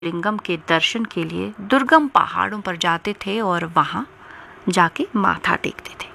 लिंगम के दर्शन के लिए दुर्गम पहाड़ों पर जाते थे और वहां जाके माथा टेकते थे।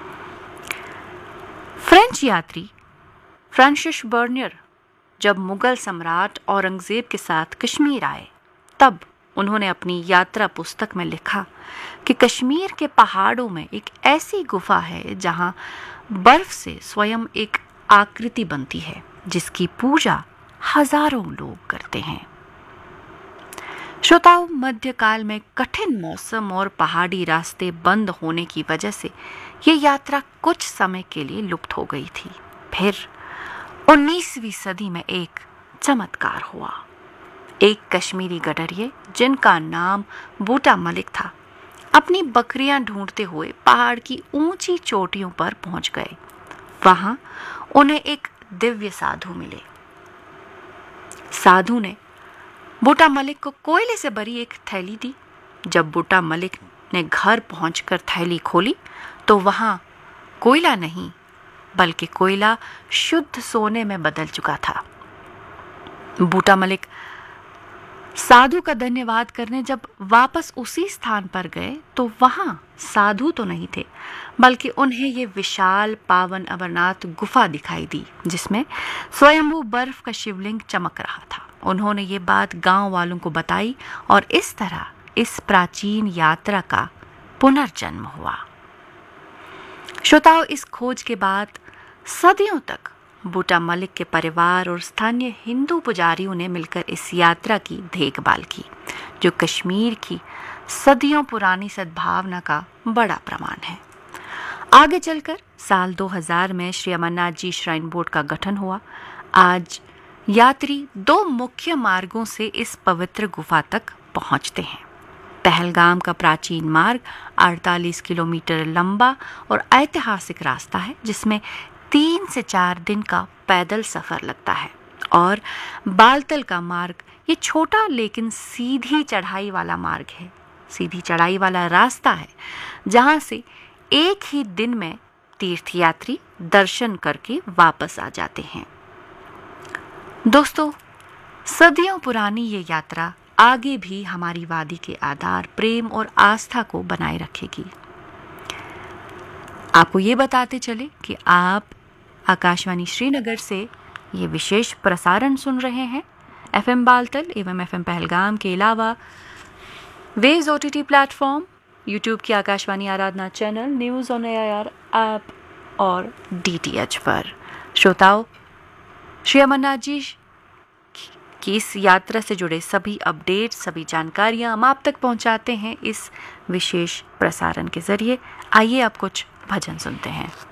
फ्रेंच यात्री फ्रांसिस बर्नियर जब मुगल सम्राट औरंगजेब के साथ कश्मीर आए, तब उन्होंने अपनी यात्रा पुस्तक में लिखा कि कश्मीर के पहाड़ों में एक ऐसी गुफा है जहां बर्फ से स्वयं एक आकृति बनती है जिसकी पूजा हजारों लोग करते हैं। श्रोताओं, मध्यकाल में कठिन मौसम और पहाड़ी रास्ते बंद होने की वजह से ये यात्रा कुछ समय के लिए लुप्त हो गई थी। फिर 19वीं सदी में एक चमत्कार हुआ। एक कश्मीरी गडरिये जिनका नाम बूटा मलिक था, अपनी बकरियां ढूंढते हुए पहाड़ की ऊंची चोटियों पर पहुंच गए। वहां उन्हें एक दिव्य साधु मिले। साधु ने बूटा मलिक को कोयले से भरी एक थैली दी। जब बूटा मलिक ने घर पहुंचकर थैली खोली तो वहां कोयला नहीं बल्कि कोयला शुद्ध सोने में बदल चुका था। बूटा मलिक साधु का धन्यवाद करने जब वापस उसी स्थान पर गए तो वहां साधु तो नहीं थे, बल्कि उन्हें ये विशाल पावन अमरनाथ गुफा दिखाई दी जिसमें स्वयंभू बर्फ का शिवलिंग चमक रहा था। उन्होंने ये बात गांव वालों को बताई और इस तरह इस प्राचीन यात्रा का पुनर्जन्म हुआ। श्रोताओं, इस खोज के बाद सदियों तक बूटा मलिक के परिवार और स्थानीय हिंदू पुजारियों ने मिलकर इस यात्रा की देखभाल की, जो कश्मीर की सदियों पुरानी सद्भावना का बड़ा प्रमाण है। आगे चलकर साल 2000 में श्री अमरनाथ जी श्राइन बोर्ड का गठन हुआ। आज यात्री 2 मुख्य मार्गों से इस पवित्र गुफा तक पहुंचते हैं। पहलगाम का प्राचीन मार्ग 48 किलोमीटर लंबा और ऐतिहासिक रास्ता है जिसमें 3 से 4 दिन का पैदल सफर लगता है, और बालतल का मार्ग ये छोटा लेकिन सीधी चढ़ाई वाला मार्ग है, सीधी चढ़ाई वाला रास्ता है जहां से एक ही दिन में तीर्थयात्री दर्शन करके वापस आ जाते हैं। दोस्तों, सदियों पुरानी ये यात्रा आगे भी हमारी वादी के आधार, प्रेम और आस्था को बनाए रखेगी। आपको ये बताते चले कि आप आकाशवाणी श्रीनगर से ये विशेष प्रसारण सुन रहे हैं। एफएम बालतल एवं एफएम पहलगाम के अलावा वेव्स ओटीटी प्लेटफॉर्म, यूट्यूब की आकाशवाणी आराधना channel, news on AIR app और डीटीएच पर। श्रोताओं, श्री अमरनाथ जी की इस यात्रा से जुड़े सभी अपडेट, सभी जानकारियां हम आप तक पहुंचाते हैं इस विशेष प्रसारण के जरिए। आइए अब कुछ भजन सुनते हैं।